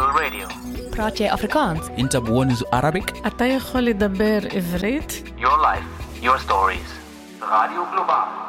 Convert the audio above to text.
Global Radio. Praat jy Afrikaans? أنت بونز Arabic? אתה יכול לדבר עברית? Your life, your stories. Radio Global.